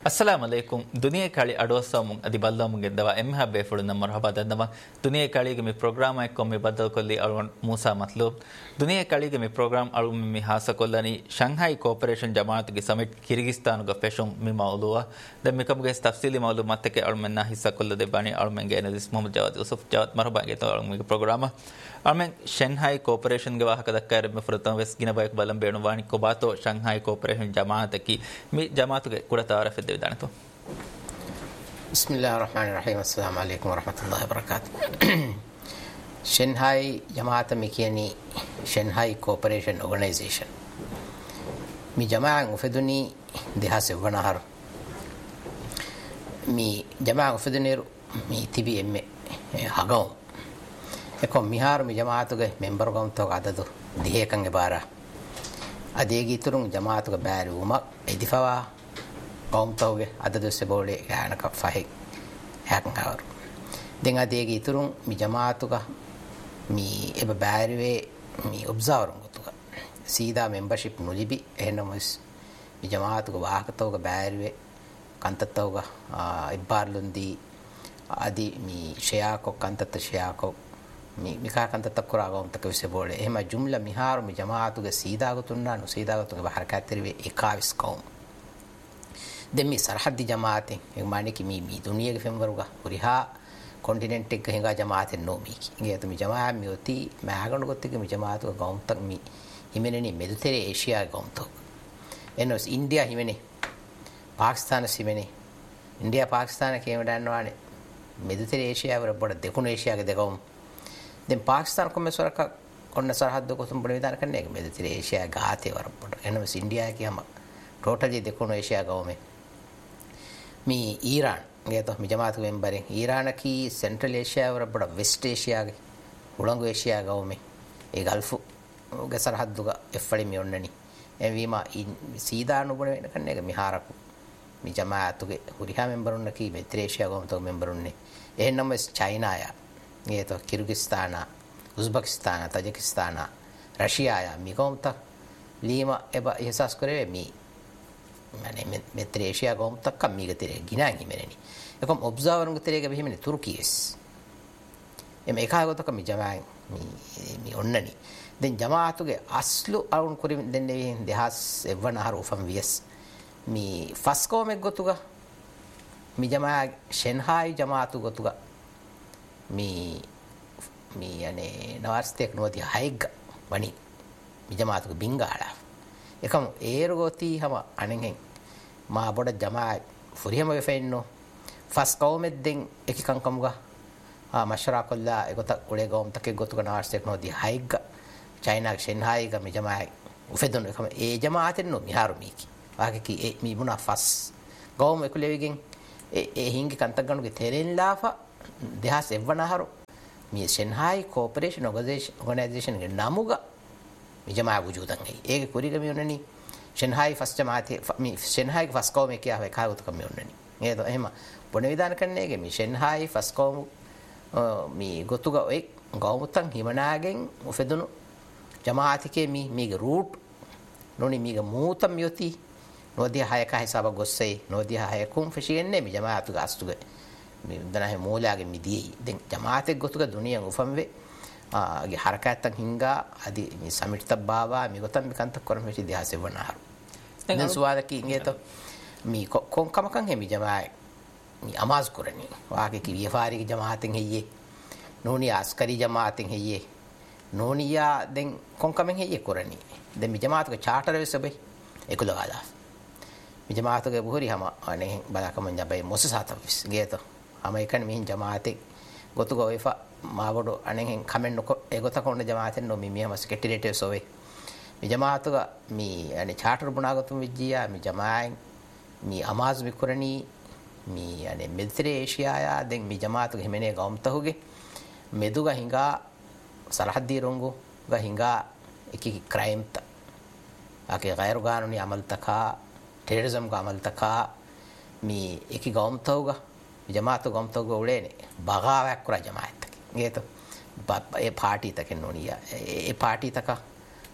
ಅಸ್ಸಲಾಮು ಅಲೈಕುಂ ದುನಿಯಾ ಕಾಳಿ ಅಡೋಸಮು ಅದಿ ಬಲ್ಲಮುಗೆಂದವ ಎಮ್ಹ ಬೇಫುಳು ನಮ್ಮ ಮರ್ಹಬಾ ದನ್ನವ ದುನಿಯಾ ಕಾಳಿಗೆ ಮಿ ಪ್ರೋಗ್ರಾಮ್ ಐಕೊಮ್ಮಿ ಬದ್ದಲ್ ಕೊಲ್ಲಿ ಅಳು ಮೂಸಾ ಮತ್ಲು ದುನಿಯಾ ಕಾಳಿಗೆ ಮಿ ಪ್ರೋಗ್ರಾಮ್ ಅಳು ಮಿ ಹಾಸ ಕೊಲ್ಲನಿ ಶಂಘೈ ಕೋಪರೇಷನ್ ಜಮಾತ್ಗೆ ಸಮಿಟ್ ಕಿರ್ಗಿಸ್ತಾನುಗ ಫೆಶುಂ ಮಿ ಮೌಲುವ ದ ಮಿ ಕಬ್ಗೆ ತಫ್ಸೀಲಿ ಮೌಲು ಮತ್ತಕ್ಕೆ ಅಳು ಮೆನ್ನ ಹಿಸ್ಸಾ ಕೊಲ್ಲದೆ ಬಾನಿ ಅಳು ಮೆಂಗೆ ಎನಲಿಸ್ ಮೊಹಮ್ಮದ್ ಜವಾದ್ ಯೂಸುಫ್ ಜವಾದ್ ಮರ್ಹಬಾ ಗೆ ಅಳು ಮಿ ಪ್ರೋಗ್ರಾಮ್ ಅಳು ಶಂಘೈ ಕೋಪರೇಷನ್ ಗೆ ವಾಹಕ ದಕ್ಕರ ಮಿ ಫುರತಂ ವೆಸ್ ಗಿನ ಬೈಕ್ ಬಲಂ ಬೇಣು ವಾಣಿ ಕೊಬಾತೋ ಶಂಘೈ ಕೋಪರೇಷನ್ ಜಮಾತಕಿ ಮಿ ಜಮಾತುಗೆ ಕೂಡ ತಾರಫ್ ಇದ್ದಾನೆ. Bismillah ar-Rahman ar-Rahim. Assalamu alaikum wa rahmatullahi wa barakatuh. Shanghai Jamaat Mikiyani Shanghai Cooperation Organization. Mi Jamaat ufeduni dihase wanahar. Mi Jamaat ufeduni mi tibi emme hagaum. Eko mihar mi Jamaatuge member gaum to adadu dihekange bara. Adegi turung Jamaatuge bari uma edifawa ගෞම්තවගේ අද දොස්සේ බෝලේ යහනක ෆහි හැක්නවර දෙන් අදේගේ ඉතුරුන් මි ජමාතුක මි එබ බෑරිවේ මි Observer ගතුක සීදා membership නුලිබි එහෙනමස් මි ජමාතුක වාහකතවක බෑරිවේ කන්තතවක ඉබ්බාර්ලුන්දී আদি මි ෂයාකො කන්තත ෂයාකො මි මිකා කන්තත කුරා ගෞම්තක විසේ බෝලේ එහෙම ජුම්ලා මිහාර මි ජමාතුක සීදා ගතුන්නා නුසීදා ගතුක බහරකැතරිවේ 21 කවුම් දෙමි සරහද්දි ජමාතෙන් ඒ මානේ කි මි දුනියගේ ෆෙම්වරුගා පුරිහා කොන්ටිනෙන්ට් එක හිඟා ජමාතෙන් නොමීකි ඉගේ තම ජමා මියොති මෑගණු ගොත්තික මි ජමාතුක ගෞම්තක් මි හිමෙනෙනි මෙදුතෙරේ Asia ගෞම්තක් එනොස් India හිමෙනේ Pakistan හිමෙනේ India Pakistan Khema දන්නවානේ මෙදුතෙරේ Asia වර බඩ දෙකුණු ඒෂියාගේ දෙකවම් දැන් පාකිස්තාන කොමසරක ඔන්න සරහද්ද කොතුම් බණ විදාන කන්නේ මෙදුතෙරේ ඒෂියා ගාතේ වර බඩ එනොස් ඉන්දියා කියම ಟೋಟಲಿ දෙකුණු ඒෂියා ගෞමේ मी ईरान गए तो मी जमात मेंबर हैं ईरान की सेंट्रल एशिया और बड़ा वेस्ट एशिया के उड़ंगो एशिया गाँव में एक गल्फ के सरहद का एफड़ी में उन्ननी एवीमा सीधा अनुबने करने के मिहारा को मी जमात के हुरिया मेंबर उन्न की मित्र एशिया गाँव तो मेंबर उन्ने यह नंबर चाइना आया ये तो किर्गिस्तान उज़्बेकिस्तान तजिकिस्तान रशिया आया मी गाँव तक लीमा एबा एहसास करे मी मैंने मित्र एशिया गाँव तक कम मी गतिरे गिनाएंगे मेरे नहीं एकम ऑब्जर्वर गतिरे के भी मैंने तुर्की है ये मैं कहा को तो कम जमाएं मी उन्ननी दिन जमात के असलो आउन कोरी दिन ने देहास एवन आहार उफम वियस मी फस्को में गोतुगा मी जमा शंघाई जमात गोतुगा मी यानी नवास्तेक नोदी हाइग बनी मी जमात को बिंगाड़ा එකම ඒරගෝති හැම අනෙන් මා බොඩ ජමා ෆුරියම වෙෆෙන්නෝ ෆස් කවමෙද්දෙන් එකිකන් කමුගා මෂරා කොල්ලා එගොත උලේ ගොම් තකේ ගොතුක නාස්ටෙක් නෝදි හයිග චයිනා ෂෙන්හායිග මි ජමා උෆෙදුන එකම ඒ ජමාතෙන් නෝ මිහාරු මීකි වාගේ කි ඒ මි බුනා ෆස් ගොම් එකුලෙවිගෙන් ඒ හින්ගේ කන්තක් ගනුගේ තෙරෙන් ලාෆා දෙහස් එවනහරු මි ෂෙන්හායි කෝපරේෂන් ඕගනයිසේෂන් ගේ නමුගා मी जमा वजूदन गई एक कुरी कमी उन्ननी शंघाई फर्स्ट जमाते मी शंघाई फर्स्ट कौम में क्या है खा तो कमी उन्ननी ये तो हेमा पुण्य विधान करने के मी शंघाई फर्स्ट कौम मी गोतुगा एक गाँव तंग हिमनागें उफेदुनु जमात के मी रूट नोनी मी मूतम योती नोदिया हाय का हिसाब गोस्से नोदिया हाय कुम फशियन्ने मी जमात गास्तुगे मी दना है मोलागे मी दी दिन जमात गोतुगा दुनिया उफमवे ಗೆ ಹರಕತ್ತಂ ಹಿಂಗ ಅದಿ ಮಿ ಸಮಿಟ್ ತಬ್ಬಾವಾ ಮಿ ಗೊತ್ತಂ ಮಿ ಕಂತ ಕೊರಂ ಹೆಚಿ ದಿಹಾಸೆ ವನಾರು ದೆನ್ ಸುವಾದಕಿ ಇಂಗೇತ ಮಿ ಕೊಂ ಕಮಕಂ ಹೆ ಮಿ ಜಮಾಯ್ ಮಿ ಅಮಾಜ್ ಕುರನಿ ವಾಗೆ ಕಿ ಯಫಾರಿ ಗೆ ಜಮಾಅತಿನ್ ಹೆಯ್ಯೆ noni Askari ಜಮಾಅತಿನ್ ಹೆಯ್ಯೆ ನೋನಿಯಾ then ಕೊಂ common ಹೆಯ್ಯೆ ಕುರನಿ then ಮಿ ಜಮಾಅತ್ ಗೆ ಚಾರ್ಟರ್ ವೆಸಬೆ ಎಕುಲವಾದಾ ಮಿ ಜಮಾಅತ್ ಗೆ ಬುಹರಿ ಹಮ ಅನೆ ಬಲಾಕಮನ್ ಜಬೈ ಮೊಸಸಾತವಿಸ್ ಗೇತ ಹಮ එකන මින් ජමාഅතේ ගොතු ගොයිෆා මාවඩෝ අනෙන් කමෙන් නොක ඒගොත කොන්න ජමාතෙන් නො මිමිය මස් කෙටිරේටේ සොවේ මි ජමාතුග මි අනේ චාටර් බුනාගතුම් විජ්ජියා මි ජමායන් මි අමාස් විකුරණී මි අනේ මිත්‍ර ඒෂියායා දෙන් මි ජමාතුග හිමනේ ගම්තහුගේ මෙදුග හිඟා සරහද්දී රොංගු ග හිඟා එකි ක්‍රයිම් ත ආකේ ගෛර් ගානුනි අමල් තකා ටෙරරිසම් ග අමල් තකා මි එකි ගම්තහුග जमात गमतो गोड़ेने बगावक कुरा जमात ये तो ए पार्टी तक नोनिया ए पार्टी तक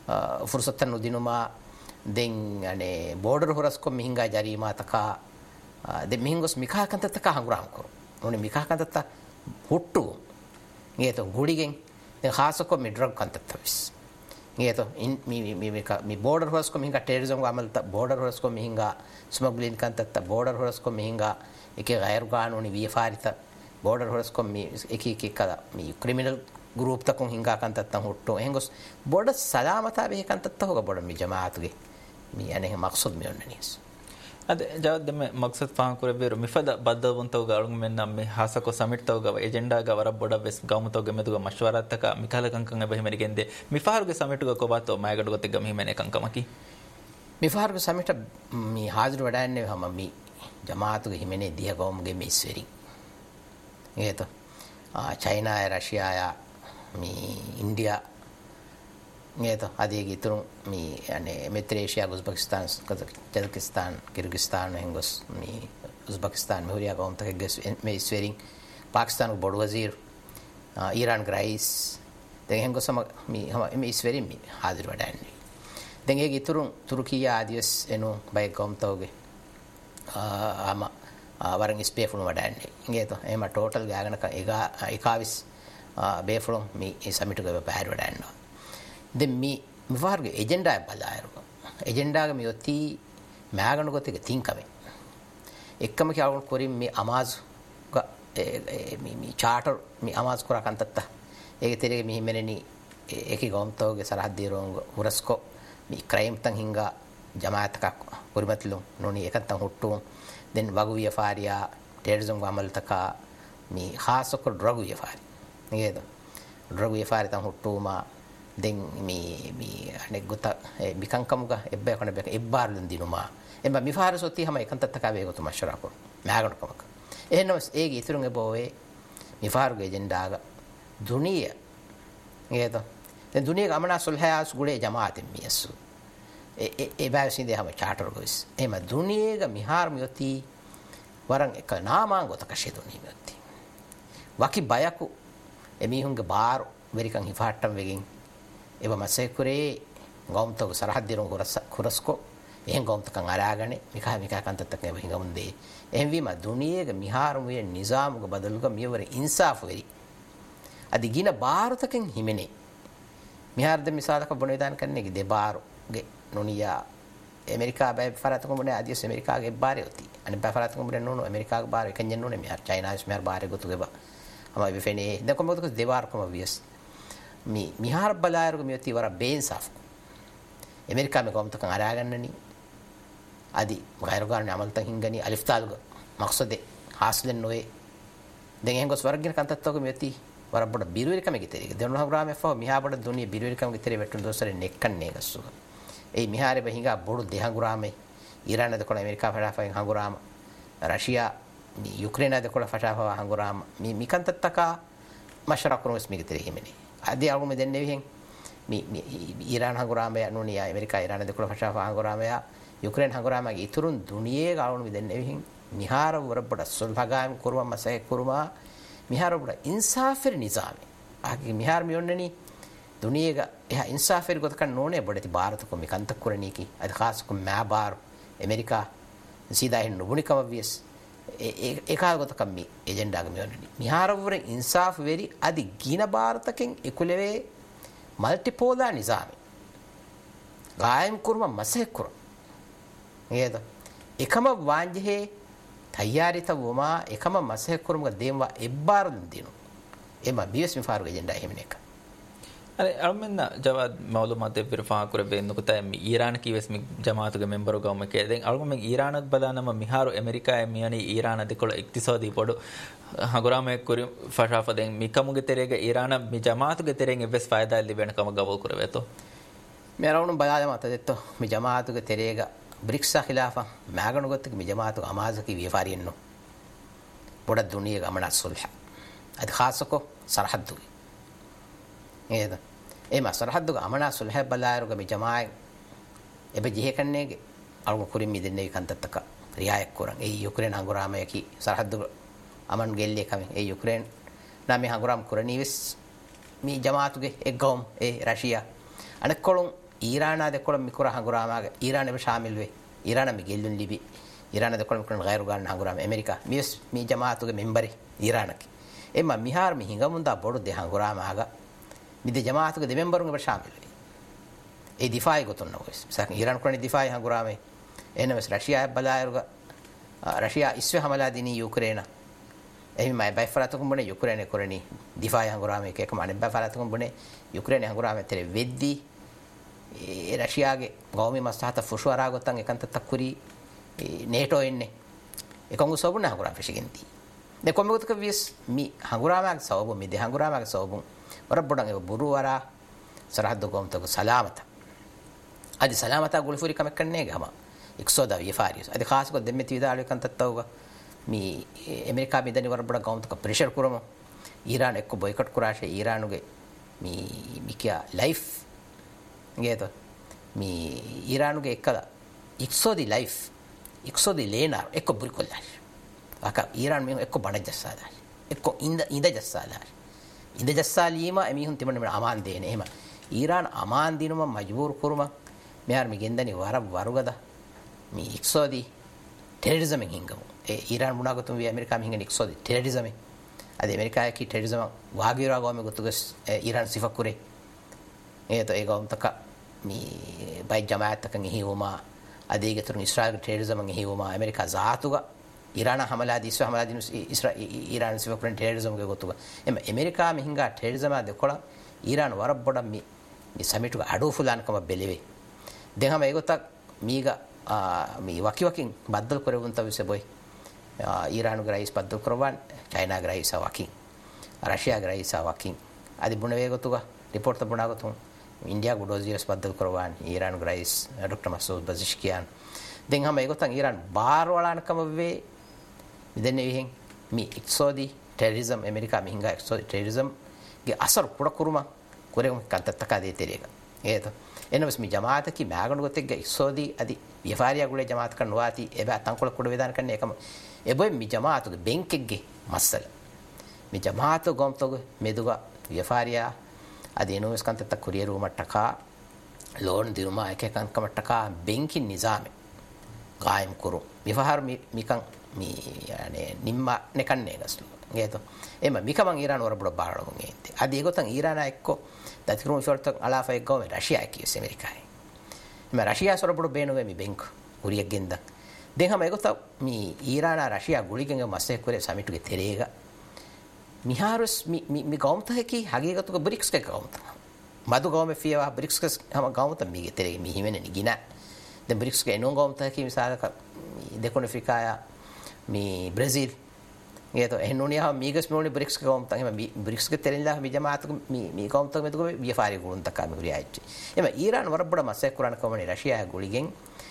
फुर्सत नुदिनुमा दें अने बॉर्डर होरस को महंगा जरीमा तक de mihingos mikah kantata ka hanguram ko noni mikah kantata huttu ngeto gudigen den khasako mi drug kantata vis ngeto mi border horse ko mihinga terrorism amalta border horse ko mihinga smuggling kantata border horse ko mihinga eke gair ganoni vifarita border horse ko mi eki kala mi criminal group ta kon hinga kantata huttu hengos border salamata be kantata hoga border mi jamaatuge mi ane maqsad mi onnanis ಅದೇ Javad ಮೆ ಮಕ್ಸದ್ ಫಾಂ ಕುರೆ ಬೇರು ಮಿಫದ ಬದ್ದವಂತೌಗ ಅಳುಂಗ ಮೆನ್ನ ಮೆ ಹಾಸಕೋ summit ತೌಗ ಎಜೆಂಡಾಗ ವರ ಬೊಡ ಬೆಸ್ ಗೌಮತೌಗ ಮೆದುಗ ಮಶ್ವರತ್ತಕ ಮಿಕಾಲ ಕಂಕಂಗ ಬೆಹಿಮೆರಿಗೆಂದೆ ಮಿಫಾರುಗೆ ಸಮಿಟ್ಗ ಕೊಬಾತೋ ಮಾಯಗಡ ಗೊತ್ತಿಗ ಮಿಹಿಮೆನೆ ಕಂಕಮಕಿ ಮಿಫಾರುಗೆ summit ಮಿ ಹಾಜರು ವಡಾನ್ನೆ ಹಮ ಮಿ ಜಮಾತುಗೆ ಹಿಮೆನೆ ದಿಯ ಗೌಮ್ಗೆ ಮಿಸ್ವೆರಿ ಏತ China Russia me India ngeto adegi turun mi ane Malaysia Uzbekistan Kazakhstan Kyrgyzstan hengos mi Uzbekistan mi horiya gaum tak ges me swering Pakistan board wazir Iran grais den hengos sama mi hama me swering mi hadir wadanni den egi turun Turkiya adios eno bay gaum tawge ama warang spefunu wadanni ngeto ema total gagana ka ega 21 befulum mi summit go bahar wadanno den mi varge agenda balaayru agenda ga mi yotti maaganu gotiga tinkame ekkama ki algon korim mi amaz ga mi charter mi amaz kora kantatta ege terege mi himeneni eki gomtoge sarahad dirong urasko mi crime tan hinga jamaat ka kurimatlu noni ekantan huttu den waguwiya faariya terrorism amal taka mi khasako drug wiya faari ngedo drug wiya faari tan huttuma den mi ane gota bikankamuga ebbe kone beka ebbarlun dinuma emba mi faara sotti hama ekantatta ka begotu mashara ko maaganu kamaka ehnos ege iturun ebowe mi faaruge agenda ga duniya ngedo den duniya amana sulhas gule jamaatin miyasu e baasinde hama charter gois ema duniya ga mihar miyoti waran ek naama gota kashe duniya miyoti waki bayaku emihunge baaru verikan hifattam wegin eba masekure gomto sarahaddirun kurasko ehen gomto kan aragane mika kantatak eba hingamunde ehwima duniyega miharum we nizamuga badaluga miware insaf veri adi gina bharataken himene mihar de misalaka bonedan kanne ge de baru ge noniya amerika bay faratakum bone adios amerika ge bare oti ani bay faratakum bone nono amerika ge bare kenyen none mihar china is mihar bare gotu geba ama be fene de komodo de bar kom obvious mi mihar balayru mi oti wara bensaf amerika me gomto kan aragannani adi gairugarne amaltan hingani aliftaluga maqsade haslen noe den engos wargin kantatto mi oti wara boda biruirikam gitere den hograme fa miha boda duniya biruirikam gitere vettun dosare nekkanne gassu ei mihare be hinga bodu dehangurame iran de kola amerika fada fa hangurama russia mi ukraine de kola fada fa hangurama mi kantattaka masharakuno ismi gitere himeni adi algume denne hen mi iran hangurama ya noniya amerika iran de kola fada fa hangurama ya ukraine hangurama ge iturun duniye ga algume denne hen mihara waraboda sulhagam kurwa masay kurma mihara boda insafir nizame agi mihar mi onnani duniyega eha insafir gotkan none bodati bharat ko mi kantakurani ki adi khas ko ma bar amerika sida hin nubuni kam obvious ekal gotakam mi agenda ga mi onnani mihara wore insaf veri adi gina bharataken ekuleve multipolar nizame gaim kurma masay kurma ngedo ekama wanjehe tayyarita wuma ekama masah kurumga demwa ebbarun dinu ema bies mi faru agenda hemneka are almenna jawad maulumat birfa kure be nukuta mi iran ki wes mi jamaatuge member gawme ke den almen iranat badanama miharu amerika e miani iran de kol iktisadi podu hagurame kuri fashafa den mi kamuge terege iran mi jamaatuge terenge wes faida liben kam gawo kure veto me arawun bayada mata detto mi jamaatuge terega BRICS khilafa maaganu gotte mi jamaatu amazaki wifariyenno boda duniya gamana sulh ad khasako sarhaddu eda ema sarhaddu amana sulh balayru mi jamaay ebe jihe kannege algo kurim mi denne kantattaka riayak koran ei ukraine hangurama yaki sarhaddu aman gelle kame ei ukraine nami hanguram kurani wes mi jamaatuge eggom e russia anakkolun Iran ade kolam mikura hangurama Iran ebe shamil we Iran mi gellun libi ඊරාන දෙකොළම කරන ගෛරු ගන්න හංගුරාම America මේ ජමාතුගේ මෙම්බරි ඊරානක එම්ම මිහාර මි හිඟමුන්දා බොඩු දෙ හංගුරාම ආග මිද ජමාතුගේ දෙ මෙම්බරුන්ගේ බර ශාමිල් වෙයි ඒ දිෆායි ගොතුන්න ඔයස් සක් ඊරාන කරන දිෆායි හංගුරාමේ එනවස් රෂියා බලායරුග රෂියා ඉස්වේ හමලා දිනී යුක්‍රේන එහි මයි බයි ෆරාතකුම් බනේ යුක්‍රේන කරණි දිෆායි හංගුරාමේ එකක මනේ බයි ෆරාතකුම් බනේ යුක්‍රේන හංගුරාමේ තෙරේ වෙද්දී ඒ රෂියාගේ ගෞමි මස්හත ෆුෂුවරා ගොතන් එකන්ත තක්කුරි නේටෝ එන්නේ එකංගු සොබුන හංගුරාම ෆිෂිගෙන්ති නේ කොම්මගතක විස් මි හංගුරාමගේ සොබු මි දෙ හංගුරාමගේ සොබු වරබ්බඩන් ඒ බුරුවරා සරහද්ද ගොම්තක සලාමත අදි සලාමත ගුල්ෆුරි කම කන්නේ ගම එක්සෝදා විෆාරියස් අදි ખાસ કો දෙමෙති විදාල එකන්ත තවග මි ඇමරිකා මිදනි වරබ්බඩ ගොම්තක ප්‍රෙෂර් කරම ඊරාන එක්ක බොයිකොට් කුරාෂේ ඊරානුගේ මි කියා ලයිෆ් ගේත මි ඊරානුගේ එක්කලා එක්සෝදි ලයිෆ් එක්සෝදි ලේනාර එක්ක බුරිකොල්ලා අක ඊරාන් මෙ එක්ක බණ ජස්සාලා එක්ක ඉඳ ජස්සාලා ඉඳ ජස්සාලීම එමිහුන් තිබුණ මෙ අමාන් දේන එහෙම ඊරාන් අමාන් දිනුම මජබූර් කුරුම මෙහාර මි ගෙන්දනි වරුගද මි එක්සෝදි ටෙරරිසම් හින්ගමු ඒ ඊරාන් මුණාගතුම් වි ඇමරිකා මිහින් එක්සෝදි ටෙරරිසම් අද ඇමරිකා කි ටෙරරිසම් වාගිරා ගොම ගතුගස් ඊරාන් සිෆකුරේ ඒත ඒ ගොම්තක මි බයි ජමාඅතකන් හිවමා අදීගතුරු ඉස්රායල් ටෙරරිසම් හිවමා ඇමරිකා ජාතුග ඊරාන හමලා දිස්ව හමලා දිනු ඊරාන සිෆකුරෙන් ටෙරරිසම් ගේ ගතුග එම ඇමරිකා මිහින්ගා ටෙරරිසම් දෙකොළ ඊරාන වරබ්බඩ මි සමිටුග අඩෝ ෆුලාන්කම බෙලෙවේ දෙහම ඒගොතක් මීග මී වකිවකින් බද්දල් කරවුන් තවිස බොයි ඊරානුගේ රයිස් බද්දල් කරවන් චයිනාගේ රයිස් වකින් රෂියාගේ රයිස් වකින් අදි බුණ වේගතුග රිපෝට් තබුණාගතුන් ඉන්දියා ගොඩෝසියස් බද්දල් කරවන් ඊරානුගේ රයිස් ડોક્ટર මසූද් බසිෂ්කියාන් දෙන් හැම ඒගොතන් ඊරාන් බාර වලානකම වේ දෙන්නේ විහෙන් මි එක්සෝදි ටෙරරිසම් ඇමරිකා මිහින්ගා එක්සෝදි ටෙරරිසම් ගේ අසර් කුඩ කුරුම කොරෙම කන්තත්තක දේ තෙරේක ඒත එනවස් මි ජමාත කි මෑගණු ගොතෙක් ඉක්සෝදි අදි විෆාරියා ගුලේ ජමාත කන් වාති එබ තංකොල කුඩ වේදාන කන්නේ එකම එබොයි මි ජමාතුගේ බෙන්කෙක්ගේ මස්සල මි ජමාතු ගොම්තොගේ මෙදුග විෆාරියා අදි එනවස් කන්තත්තක කුරියරු මට්ටකා ලෝන් දිරුමා එකකන් කමට්ටකා බෙන්කින් නිසාමේ කායම් කුරු විෆාර මිකන් මි යන්නේ නිම්ම නෙකන්නේ ගස්ලු ගේතෝ එම මිකමන් ඊරාන වරබඩ බාරලුන් ඒති අදි ඒගොතන් ඊරාන එක්කෝ දතිකරුම් ෂොර්තක් අලාෆා එක්කෝ රෂියා කියස් ඇමරිකායි එම රෂියා සොරබඩ බේනුවේ මි බෙන්ක් කුරියක් ගෙන්ද දෙන් හැම ඒගොත මි ඊරාන රෂියා ගුලිගෙන් මස්සේ කුරේ සමිටුගේ තෙරේග මිහාරස් මි ගෞම්තහකි හගීගතුක බ්‍රික්ස් එක ගෞම්ත මදු ගෞම ෆියවා බ්‍රික්ස් හැම ගෞම්ත මිගේ තෙරේ මි හිමෙන නිගිනා දැන් බ්‍රික්ස් එක එනෝ ගෞම්තහකි මිසාලක දෙකොණ ෆ්‍රිකායා මි බ්‍රාසීල් ගේතෝ එන්නෝනියා මීගස් මොනි බ්‍රික්ස් ගෞම්ත එහෙම බ්‍රික්ස් ගේ තෙරින්ලා මි ජමාතුක මි ගෞම්ත මෙතුක විෆාරි ගුණ තක මි රියයිච්චි එම ඊරාන වරබඩ මස්සේ කුරාන කමනේ රෂියා ගුලිගෙන්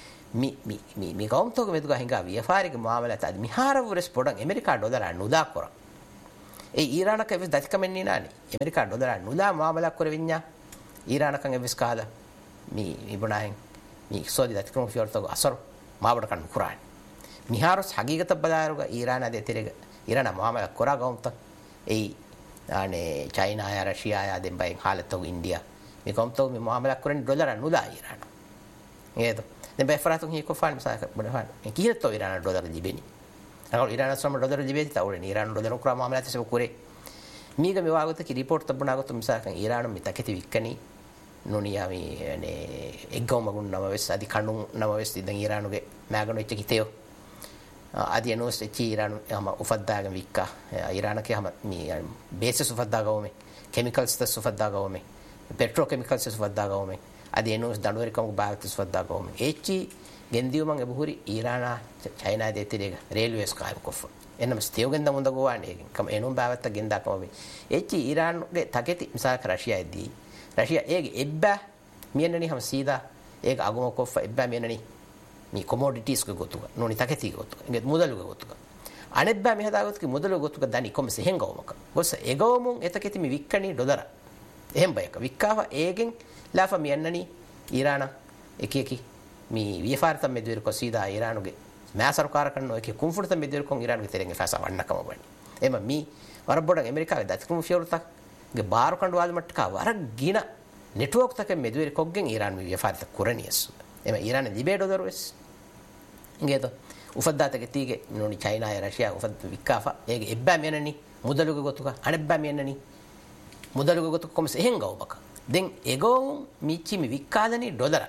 මි ගෞම්තක මෙතුක හිඟා විෆාරි ගේ මාමලත අද මිහාර වරස් පොඩන් ඇමරිකා ඩොලර් නුදා කර ඒ ඊරාන කෙවිස් දතිකමෙන් නිනානි ඇමරිකා ඩොලර් නුදා මාමලක් කර විඤ්ඤා ඊරාන කන් එවිස් කාලා මි ඉබුනාහෙන් මි සෝදි දතිකම ෆියර්තක අසර මාවඩ කන් කුරාන මිහාරස් හගීගත බදාරුග ඊරාන අද තෙරේග ඊරාන මාමල කොරා ගෞම්ත ඒ අනේ චයිනා යා රෂියා යා දෙම්බෙන් හාලතෝ ඉන්දියා මේ ගෞම්තෝ මේ මාමල කරන්නේ ඩොලර් නුදා ඊරාන ඒද දැන් බෙෆරාතුන් හි කොෆාන් මසාක බඩහන් මේ කීයතෝ ඊරාන ඩොලර් දිබෙනි අර ඊරාන සම ඩොලර් දිබෙති තවරේ ඊරාන ඩොලර් කරා මාමල ඇතසේ කුරේ මීග මේ වාගත කි රිපෝට් තබුණාගත මසාකන් ඊරාන මිතකෙති වික්කනි නොනියා මේ අනේ එක්ගොම ගුණ නම වෙස් අදි කණු නම වෙස් ඉතින් ඊරානුගේ මෑගණු එච්ච කිතයෝ आदि अनुस ईरान हम उफद्दाग विक्का ईरान के हम बेसिस उफद्दागाओं में केमिकल्स तस उफद्दागाओं में पेट्रोकेमिकल्स उफद्दागाओं में आदि अनुस दंडोरी कम बाग तस उफद्दागाओं में एची गेंदियो मंगे बुहुरी ईरान चाइना देते रहेगा रेलवेस का कोफ එනම ස්තියෝගෙන්ද මුඳ ගෝවානේ කම එනුම් බාවත්ත ගෙන්දා කම වේ එච්චි ඊරාන් ගේ තකෙති මිසාක රෂියා එද්දී රෂියා ඒගේ එබ්බා මියන්නනි හම සීදා ඒක අගම කොෆ එබ්බා මියන්නනි මේ කොමොඩිටිස් ක ගොතුක නොනි තකෙති ගොතුක ගෙත් මුදලු ගොතුක අනෙත් බෑ මෙහදා ගොතුක මුදලු ගොතුක දනි කොමස හෙංගවමක ගොස්ස එගවමුන් එතකෙති මි වික්කණි ඩොලර එහෙම් බයක වික්කාව ඒගෙන් ලාෆා මියන්නනි ඊරාන එකකි මේ වියෆාරතම් මෙදුර කො සීදා ඊරානුගේ මෑ සරකාර කරන එකේ කුම්ෆුර්තම් මෙදුර කොන් ඊරානුගේ තෙරෙන් ෆාසා වන්නකම බණි එම මි වරබොඩ ඇමරිකාවේ දත්කුම් ෆියොර්තක් ගේ බාර කණ්ඩවාද මට්ටක වරක් ගින නෙට්වර්ක් තක මෙදුර කොග්ගෙන් ඊරාන් වියෆාරත කුරණියස් එම ඊරාන ලිබේ ඩොලර් වෙස් ගේත උෆද්දාතක තීගේ නෝනි චයිනා ය රෂියා උෆද් වික්කාෆා ඒගේ එබ්බා මෙන්නනි මුදලුග ගොතුක අනෙබ්බා මෙන්නනි මුදලුග ගොතුක කොමස් එහෙන් ගවබක දැන් එගෝ මිච්චි මි වික්කාදනි ඩොලර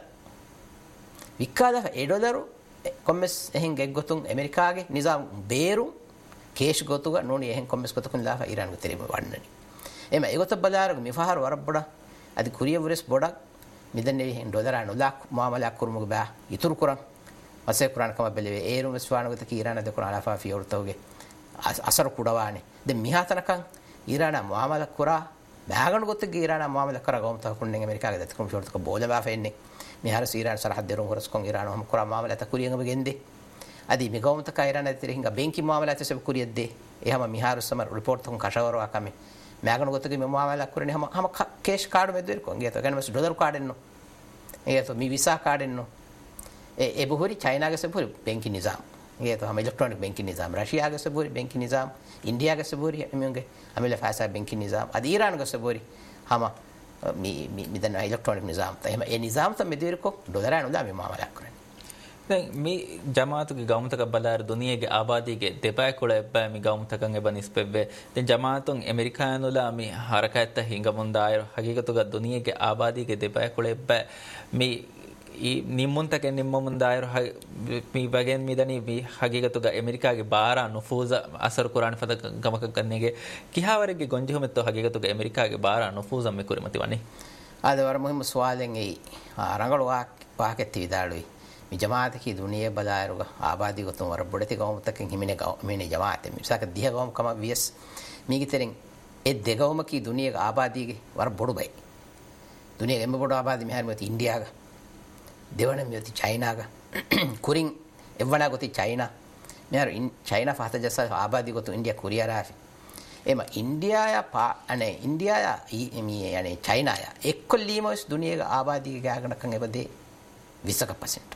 වික්කාදා ඒ ඩොලරු කොමස් එහෙන් ගෙක් ගොතුන් ඇමරිකාගේ නිසාම් බේරු කේෂ් ගොතුක නෝනි එහෙන් කොමස් ගොතුකුන් ලාෆා ඉරාන් ගොතරිම වන්නනි එම ඒගොත බදාරග මිෆහර වරබ්බඩ අදි කුරිය වරස් බොඩක් මිදන්නේ එහෙන් ඩොලර අනුලක් මාමලක් කුරුමුග බෑ ඉතුරු කරන් අසේ කුරාන කම බෙලේ ඒරුම ස්වානගත කී ඉරාන දෙ කුරාන අලාෆා ෆියෝර්තෝගේ අසර කුඩවානේ දැන් මිහතනකන් ඉරාන මාමල කුරා බෑගණ ගොත ගිරාන මාමල කර ගොම් තා කුන්නේ ඇමරිකාගේ දත් කුම් ෂෝර්තක බෝල බා ෆෙන්නේ මිහාර සීරාන සරහද දෙරුම් හොරස් කොන් ඉරාන හම කුරා මාමල ත කුරියංග බගෙන්දේ අදි මිගොම් ත කයිරාන ඇතර හිඟ බැංකි මාමල ඇත සබ කුරියද්දේ එහම මිහාර සම රිපෝට් තුන් කෂවරවා කමේ මෑගණ ගොත ගේ මාමල කුරනේ හම කේෂ් කාඩ් මෙදෙර කොන් ගියත ගන්න මස් ඩොලර් කාඩ් එන්නෝ ඒත මි විසා කාඩ් එන්නෝ ඒ බොහෝරි චයිනාගේ සබුරි බැංකි නිසාම් ඒත හම ඉලෙක්ට්‍රොනික බැංකි නිසාම් රෂියාගේ සබුරි බැංකි නිසාම් ඉන්දියාගේ සබුරි එමුගේ අමිල ෆාසා බැංකි නිසාම් අද ඊරාන්ගේ සබුරි හම මි දන්න ඉලෙක්ට්‍රොනික නිසාම් තම ඒ නිසාම් තම මෙදෙරකෝ ඩොලර අනුදා මේ මාමලක් කරන්නේ දැන් මේ ජමාතුගේ ගෞමතක බලාර දුනියගේ ආබාදීගේ දෙපය කුල එබ්බා මේ ගෞමතකන් එබ නිස්පෙබ්බේ දැන් ජමාතුන් ඇමරිකානුලා මේ හරකයත් හිඟමුන්දායර හගීගතුග දුනියගේ ආබාදීගේ දෙපය කුල එබ්බා මේ නිම්මුන්තකෙන් නිම්මුන්දායර මේ වගේන් මිදනි මේ හගීගතුග ඇමරිකාගේ බාරා නුෆූස අසර් කුරාන ෆද ගමක ගන්නේගේ කිහාවරගේ ගොන්ජිහමෙත් හගීගතුග ඇමරිකාගේ බාරා නුෆූස මේ කුරිමති වන්නේ ආද වර මුහිම සවාලෙන් ඒ රංගලවා පාකෙත් විදාලුයි මේ ජමාත කී දුනියේ බලායරුග ආබාදී ගොතුන් වර බොඩති ගවමතකෙන් හිමිනේ ගවමනේ ජමාත මිසක දිහ ගවම කම වියස් මීගිතරෙන් ඒ දෙගවම කී දුනියේ ආබාදීගේ වර බොඩු බයි දුනියේ එම්බ බොඩු ආබාදී මෙහර මෙති ඉන්දියාග දෙවන මෙති චයිනාග කුරින් එවනා ගොති China මෙහර China ෆහත ජස ආබාදී ගොතු India Korea Rafi එම ඉන්දියාය අනේ ඉන්දියාය මේ යන්නේ චයිනාය එක්කොල්ලීමස් දුනියේ ආබාදීගේ ගාගනකන් එබදේ 20%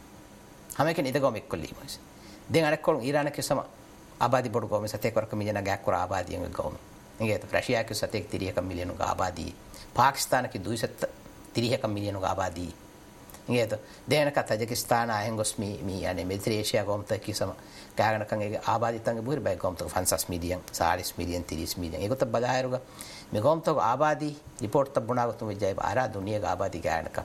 हमें के निदगोम එක්කොල්ලීමස් දැන් අර කොල් ඊරානක සම ආබාදී බොඩ ගොම සතේ කරක මිලියන ගයක් කර ආබාදීන් ගොම इंगे रशिया के सतह 30 मिलियन का आबादी पाकिस्तान की 230 मिलियन का आबादी इंगे तो देन का तजिकिस्तान आएंगोस्मी मी यानी मित्र एशिया गोम तक की सम कारण कंगे आबादी तंग बुर बै गोम तो 50 मिलियन 40 मिलियन 30 मिलियन एगो तो बदायरुगा मे गोम तो आबादी रिपोर्ट तब बुना तुम जाय बारा दुनिया का आबादी कारण का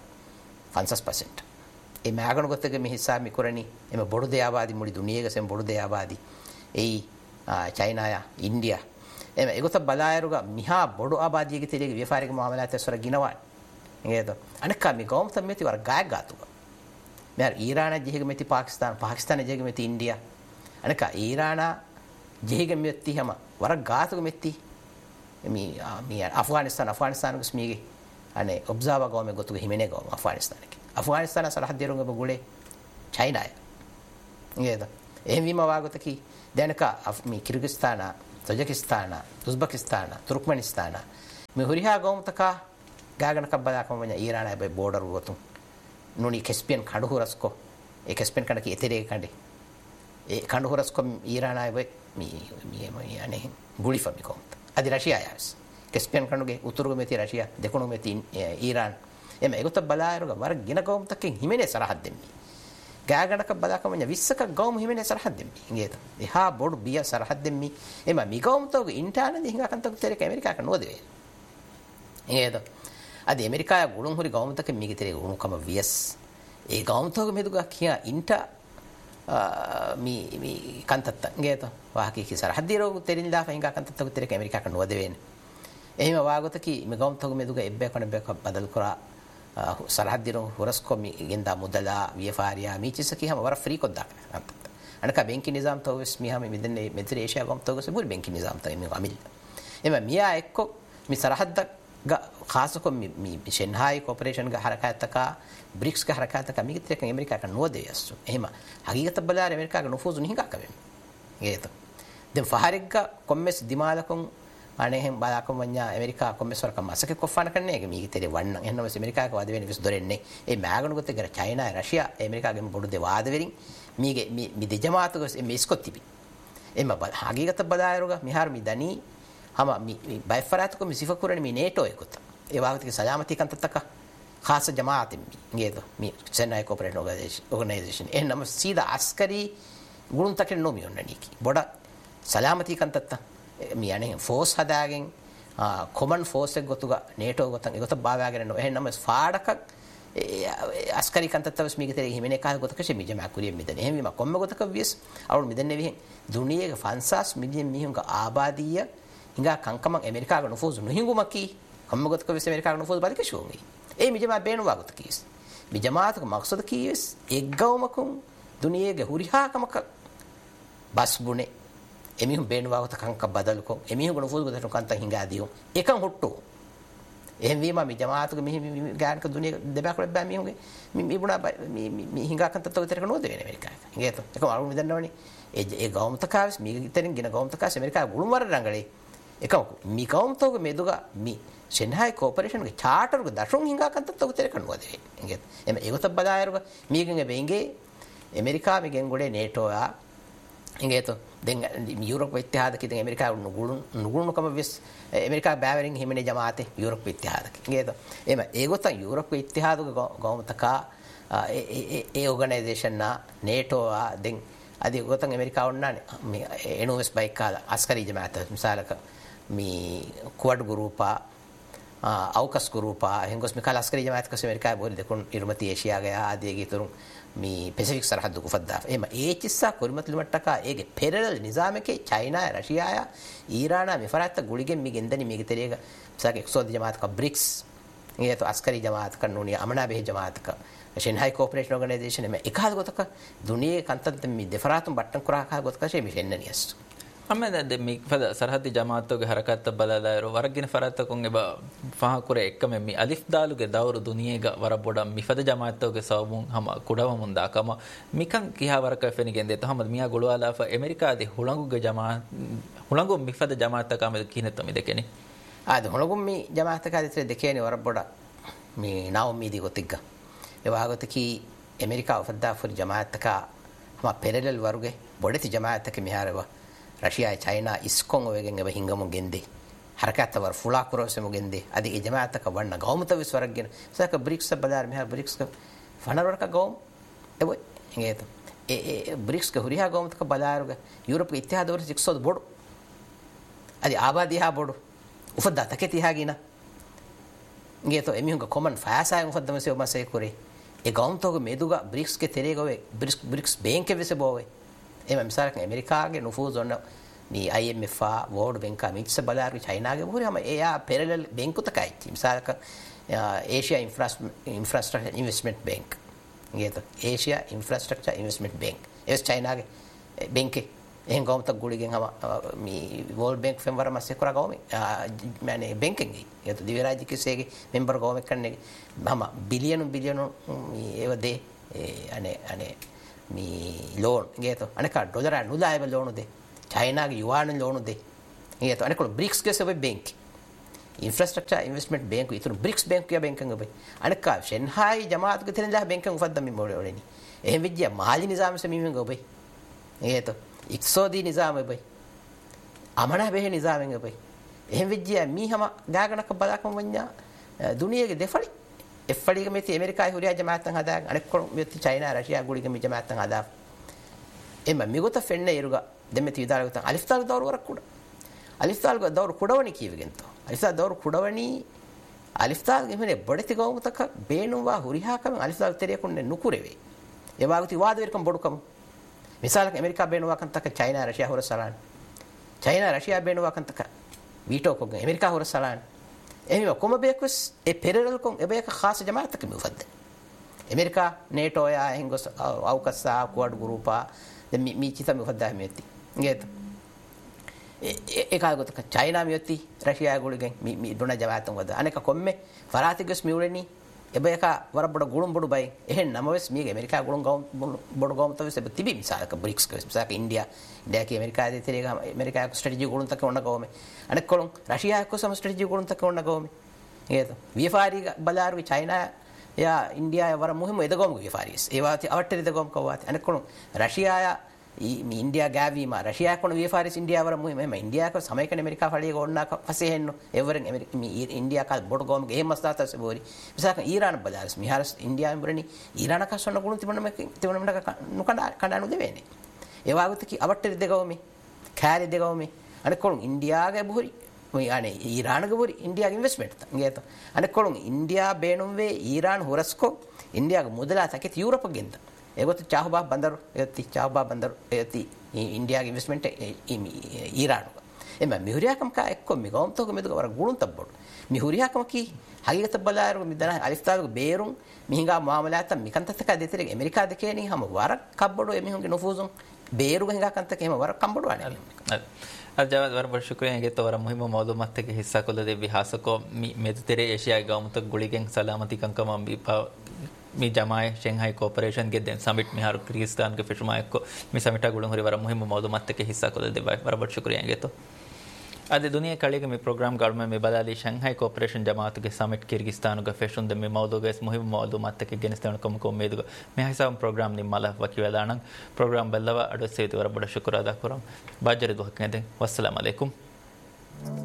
50% ए मैगन गोते के मे हिसाब में करनी एमे बड़ो दे आबादी मुड़ी दुनिया के सेम बड़ो दे आबादी ए चाइना या इंडिया एमे एगो तो बदायरुगा मिहा बड़ो आबादी के तेरे व्यापारिक मामला ते सर गिनवा इंगे तो अनका मे गोम तब मेति वर गाय गातुगा मेर ईरान जेगे मेति पाकिस्तान जेगे मेति इंडिया अनका ईरान जेगे मेति हम वर गातुगा मेति मी अफगानिस्तान स्मीगे अने ऑब्जर्वर गो में गोतु हिमेने गो अफगानिस्तान सरहद देरुंगे बगुले चाइना इंगे तो एम वागत की देनका मी किर्गिस्तान तजिकिस्तान उज्बेकिस्तान तुर्कमेनिस्तान मी हुरिहा गो तका गागन कब्बदा को मने ईरान है बॉर्डर गोतु नुनी कैस्पियन खंडहुरस्को ए कैस्पियन कंड की एतेरे कंडे ए खंडहुरस्को ईरान है मी यानी गुड़ी फमी को अदि रशिया यास कैस्पियन खंडुगे उत्तरगो मेति रशिया दक्षिणो मेति ईरान एमे एगोत बलायरुगा वर गिन गौम तक हिमेने सरहद देम्मी गागन कब्बदा को मने विस्सक गौम हिमेने सरहद देम्मी इंगे तो एहा बोर्ड बिया सरहद देम्मी एमा मी गौम तो इंटान दि हिंगा कंतक तेरे अमेरिका का नो देवे इंगे तो अदि अमेरिका गुणुं हुरी गौम तक मिगे तेरे गुणुं कम वियस ए गौम तो मेदुगा किया इंटा मी कंतत इंगे तो वाकी की सरहद दिरो तेरिंदा फहिंगा कंतत तेरे अमेरिका का नो देवे एहिम वागत की मे गौम तो मेदुगा एब्बे कण बेक बदल करा सरहद दिरो हुरस्को मी गिंदा मुदला व्यापारिया मी चिस की हम वर फ्री को दा अनका बैंकिंग निजाम तो इसमें हम मिदने मित्र एशिया गौम तो से पूरी बैंकिंग निजाम तो में अमिल एमा मिया एक्को मी सरहद खास को मी शेंघाई कोऑपरेशन का हरकत का ब्रिक्स का हरकत का मित्र के अमेरिका का नो दे यसु एमा हकीकत बलार अमेरिका का नफूज नहीं का कबे ये तो दे फहरिक का कमेस दिमालकों आने हम बाला को वन्या अमेरिका कमेसर का मासके कोफान करने के मी तेरे वन एनो में अमेरिका का वादवे निस दोरेन्ने ए मैगन को तेगर चाइना रशिया अमेरिका के बोडु दे वादवेरिंग मीगे मी दे जमात को मे इसको तिबी एमा बल हकीकत बलायरुगा मिहार मी दनी हम मी बायफरात को मिसिफा कुरन मी नेटो एकुत ए वागत की सलामती कंत तक खास जमात मी ये तो मी सेना कोऑपरेटिव ऑर्गेनाइजेशन ए नम सीधा अस्करी ගුණුන් තකෙන් නොමි ඔන්නනීකි බොඩ සලාමති කන්තත්ත මියනේ ෆෝස් හදාගෙන් කොමන් ෆෝස් එක ගොතුග නේටෝ ගොතන් ඒගොත බාවාගෙන නෝ එහෙනම් ෆාඩක අස්කරි කන්තත්තවස් මිගතරේ හිමිනේ කාල ගොතක ෂෙමිජ මකුරිය මිදනේ එහෙම ම කොම්ම ගොතක වියස් අවුල් මිදන්නේ විහෙන් දුනියේක ෆන්සාස් මිදියෙන් මිහුන්ග ආබාදීය හිඟා කංකම ඇමරිකාග නොෆෝස් නොහිඟුමකි කොම්ම ගොතක විස ඇමරිකාග නොෆෝස් බලික ෂෝමි ඒ මිජමා බේනවා ගොත කීස් මිජමාතක මක්සද කීස් එක්ගවමකුන් දුනියේක හුරිහාකමක බස් බුනේ එමිහුන් බේනවා ගොත කංක බදල්කෝ එමිහුන් නොෆෝස් ගොතට කන්ත හිඟා දියෝ එකන් හොට්ටෝ එහෙන් වීම මිජමාතක මිහි ගානක දුනිය දෙබැකල බෑ මිහුන්ගේ මිබුණා මි හිඟා කන්තත් උතරක නෝද වෙන ඇමරිකාක හිඟේතෝ එක අරු මිදන්නවනේ ඒ ගවමතකාස් මිගිතරින් ගෙන ගවමතකාස් ඇමරිකාව ගුළුම් වර රංගලේ එකම මි ගවමතෝක මෙදුග මි ෂෙන්හායි කෝපරේෂන් ගේ චාටර් ගේ දශුන් හිඟා කන්තත් උතරක නෝද හිඟේත එමෙ ඒගොත බදායරුග මිගෙන් බෙන්ගේ ඇමරිකාව මිගෙන් ගොඩේ නේටෝ යා හිඟේතෝ දැන් යුරෝප ඉතිහාදක ඉතින් ඇමරිකාව නුගුණුකම විස් ඇමරිකාව බෑවරින් හිමිනේ ජමාතේ යුරෝප ඉතිහාදක හිඟේතෝ එමෙ ඒගොත යුරෝප ඉතිහාදක ගවමතකා ඒ ඕගනයිසේෂන් නා නේටෝ දැන් අදී ගොතන් ඇමරිකාව උන්නානේ මේ එනෝස් බයික් කාලා අස්කරි ජමාත මිසාලක මේ ක්වඩ් ගෲපා අවකස් ගෲපා ಹೆಂಗොස් මිකල් අස්කරි ජමාත කස් ඇමරිකාව බෝරි දෙකුන් ඉරුමති ඒෂියාගේ ආදී ගිතුරුන් මේ පැසිෆික් සරහද්ද කුෆද්දා එම ඒ චිස්සා කුරිමත් ලිමට්ටක ඒගේ පෙරරල් නිසාමකේ චයිනා රෂියා ඊරාන මෙෆරත් ගුලිගෙන් මිගෙන්දනි මිගතරේක සාක එක්සෝද ජමාත ක බ්‍රික්ස් ඒත අස්කරි ජමාත ක නුනි අමනා බෙහ ජමාත ක ෂෙන්හායි කෝපරේෂන් ඕගනයිසේෂන් එම එකහද ගොතක දුනියේ කන්තන්ත මි දෙෆරාතුම් බට්ටන් කුරා කහ ගොතක ෂෙමි ෆෙන්නනියස් අමෙද මේ ෆද සරහද්දි ජමාතෝගේ හරකත්ත බලාදායරෝ වරගින ෆරත්තකොන් එබ ෆහකුර එක්කම මේ අලිෆ් දාලුගේ දවරු දුනියේග වර බොඩ මිෆද ජමාතෝගේ සවමුන් හම කුඩවමුන් දාකම මිකන් කියා වරක ෆෙනිගෙන් දෙත හම මියා ගොලවාලා ෆ ඇමරිකාදී හුලඟුගේ හුලඟු මිෆද ජමාතකම කිනත මි දෙකනේ ආද හුලඟු මි ජමාතකදී දෙකේනේ වර බොඩ මේ නාව මීදී ගොතිග්ග ඒ වාගතකි ඇමරිකාව ෆද්දා ෆර් ජමාතක හම පෙරලල් වරුගේ බොඩති ජමාතක මිහාරව රෂියා චයිනා ඉස්කොන් ඔයගෙන් එබ හිංගමු ගෙන්දේ හරකත්තවර ෆුලා කුරොසෙමු ගෙන්දේ අදි ඒ ජමාතක වන්න ගෞමත විස්වරගෙන සක බ්‍රික්ස් බදාර මෙහා බ්‍රික්ස් ක ෆනරවරක ගෞම් එබොයි හිඟේත ඒ බ්‍රික්ස් ක හුරියා ගෞමතක බදාරුග යුරෝප ඉතිහාදවර 600 බොඩු අදි ආබාදිහා බොඩු උෆද්දා තකෙතිහා ගිනා හිඟේත එමිහුංග කොමන් ෆාසාය උෆද්දම සෙව මසේ කුරේ ඒ ගෞමතෝග මෙදුග බ්‍රික්ස් ක තෙරේගොවේ බ්‍රික්ස් බේන්ක වෙස බෝවේ එම මිසාලක ඇමරිකාගේ නුෆූස් ඔන්න මේ IMF වර්ල්ඩ් බැංක මිච්ච බලාරු චයිනාගේ බොහොම එයා පෙරලල් බැංකුතකයි මිසාලක Asia infrastructure investment bank ගේත Asia infrastructure investment bank S චයිනාගේ බැංකේ එහෙන් ගොම්ත ගුලිගෙන් හම මේ වර්ල්ඩ් බැංක් ෆෙම්වර මාසේ කරා ගොමේ මන්නේ බැංකින් ගේත දිව්‍ය රාජ්‍යකසේගේ මෙම්බර් ගොමේ කන්නේ මම බිලියන මේ ඒව දේ අනේ මේ ලෝන් ගේත අනක ඩොලර් නුදායව ලෝන් දෙ චයිනාගේ යුවාන් ලෝන් දෙ ගේත අනක බ්‍රික්ස් කේස ඔබ බැංක් ඉන්ෆ්‍රාස්ට්‍රක්චර් ඉන්වෙස්ට්මන්ට් බැංක් ඉතුරු බ්‍රික්ස් බැංක් ය බැංකන් ඔබ අනක ෂෙන්හායි ජමාත් ක තෙරලා බැංකන් උෆද්ද මි මොලෙනි එහෙන් විද්‍ය මාලි නිසාම සෙමිමෙන් ඔබ ගේත ඉක්සෝදී නිසාම ඔබ අමනා බෙහෙ නිසාමෙන් ඔබ එහෙන් විද්‍ය මීහම ගාගනක බලාකම වඤ්ඤා දුනියගේ දෙෆලි එෆ්ෆලිග මෙති ඇමරිකායි හුරියා ජමාතන් හදා අනෙක් කො මෙති චයිනා රෂියා ගුලිග මි ජමාතන් හදා එම මිගොත ෆෙන්න ඉරුග දෙමෙති විදාලගත අලිෆ්තාල් දවර වරක් කුඩ අලිෆ්තාල් දවර කුඩවණි කීවගෙන්ත අලිෆ්තාල් දවර කුඩවණි අලිෆ්තාල් ගෙමනේ බඩති ගවමතක බේනුවා හුරියාකම අලිෆ්තාල් තෙරියකුන්නේ නුකුරෙවේ ඒ වාගති වාද වෙරකම් බොඩුකම මිසාලක ඇමරිකා බේනුවා කන්තක චයිනා රෂියා හොර සලාන් චයිනා රෂියා බේනුවා කන්තක වීටෝ කොග ඇමරිකා හොර සලාන් එහෙම කොම බේකස් ඒ පෙරරල් කොන් එබේක ખાસ ජමාතක මෙවද්ද ඇමරිකා නේටෝ යා හින්ගොස් අවකස්සා ක්වඩ් ගෲපා මි චිත මෙවද්දා මෙති ගේත ඒකාගතක චයිනා මෙති රෂියා ගුලිගෙන් මි දුන ජමාතන් වද අනේක කොම්මේ ෆරාතිගස් මිউලෙනි එබේක වරබඩ ගුළුම් බඩු බයි එහෙන් නමවස් මි ඇමරිකා ගුළුම් ගවම් බඩු ගවම් තවස් එබ තිබි මිසාලක බ්‍රික්ස් කස් මිසාලක ඉන්දියා කි ඇමරිකා දෙතරේක ඇමරිකා ස්ට්‍රැටජි ගුළුම් තක ඔන්න ගවමේ අනෙක් කොලොන් රෂියා එක්ක සම ස්ට්‍රැටජි ගුළුම් තක ඔන්න ගවමේ ඒත විෆාරි බලාරු චයිනා යා ඉන්දියා වර මුහිම එදගොම් විෆාරිස් ඒවාති අවට්ටරි දගොම් කවාති අනෙක් කොලොන් රෂියා මේ ඉන්දියා ගාවීම රෂියා කොන විෆාරිස් ඉන්දියා වර මුහිම එම ඉන්දියා ක සමයක ඇමරිකා ෆලිය ගොන්නා පසේ හෙන්නු එවරෙන් ඉන්දියා ක බොඩ ගොම් ගේ මස්තාතස් බෝරි මිසක ඊරාන බලාස් මිහාරස් ඉන්දියා වරනි ඊරාන ක සොන්න ගුණ තිබුණම නුකඩ කඩනු දෙවෙන්නේ ඒ වාගතකි අවට්ටරි දෙගවමි කෑරි දෙගවමි අනේ කොළොන් ඉන්දියාගේ බොහරි ඔය අනේ ඊරානගේ බොහරි ඉන්දියාගේ ඉන්වෙස්ට්මන්ට් ගේත අනේ කොළොන් ඉන්දියා බේනුම් වේ ඊරාන හොරස්කෝ ඉන්දියාගේ මුදලා තකිත යුරෝප ගෙන්ද ඒගොත චාහබා බන්දර එති චාහබා බන්දර එති ඉන්දියාගේ ඉන්වෙස්ට්මන්ට් ඊරාන එම මිහුරියාකම් කා එක්ක මිගොම් තෝක මෙදුක වර ගුණුන් තබ්බොඩ මිහුරියාකම කි හගිගත බලාරු මිදන අලිස්තාවක බේරුම් මිහිඟා මුආමලාත මිකන්තතක දෙතරේ ඇමරිකා දෙකේනි හැම වර කබ්බොඩ එමිහුන්ගේ නොෆූසුන් ಬೇರು ಹಿಂಗಾಕಂತಕ್ಕೆ ಹೇಮ ವರ ಕಂಬಡುವಾನೆ ಅದು ಜವಾದ್ ವರ ಬರ್ ಶುಕ್ರಿಯ ಗೆ ತವರ ಮುಹಿಮ ಮಾಲೂಮಾತ್ ತಕ್ಕೆ ಹಿಸ್ಸಾ ಕೊಲ್ಲದೆ ವಿಹಾಸಕೋ ಮೆದುತೆರೆ ಏಷ್ಯಾ ಗೌಮತ ಗುಳಿಗೆಂ ಸಲಾಮತಿ ಕಂಕಮ ಮಿ ಜಮಾಯ್ ಶಂಘೈ ಕೋಆಪರೇಷನ್ ಗೆ ದೆನ್ ಸಮಿಟ್ ಮಿಹಾರು ಕಿರ್ಗಿಸ್ತಾನ್ ಗೆ ಫಿಶಮಾಯಕೋ ಮಿ ಸಮಿಟಾ ಗುಳುಂ ಹರಿ ವರ ಮುಹಿಮ ಮಾಲೂಮಾತ್ ತಕ್ಕೆ ಹಿಸ್ಸಾ ಕೊಲ್ಲದೆ ವರ ಬರ್ ಶುಕ್ರಿಯ ಗೆ ತೋ ಅದೇ ದುನಿಯಾ ಕಳಿಗೆ ಮಿ ಪ್ರೋಗ್ರಾಮ್ ಗಾರ್ಡ್ ಮೆ ಬದಾಲಿ ಶಂಘೈ ಕೋಆಪರೇಷನ್ ಜಮಾತ್ ಗೆ ಸಮಿಟ್ ಕಿರ್ಗಿಸ್ತಾನ್ ಗೆ ಫೆಶುನ್ ದೆ ಮಿ ಮೌದು ಗೆ ಮುಹಿಮ ಮಾಲೂಮಾತ್ ತಕ್ಕೆ ಗೆನಿಸ್ತಾನ್ ಕಮ ಕೊ ಮೇದು ಮಿ ಹೈಸಾ ಪ್ರೋಗ್ರಾಮ್ ನಿಮ್ಮಲ ವಕಿವಲಾನಂ ಪ್ರೋಗ್ರಾಮ್ ಬಲ್ಲವ ಅಡು ಸೇತು ವರ ಬಡ ಶುಕ್ರ ಅದ ಕುರಂ ಬಾಜರಿ ದು ಹಕ್ನೆ ದೆ ವಸ್ಸಲಾಮು ಅಲೈಕುಂ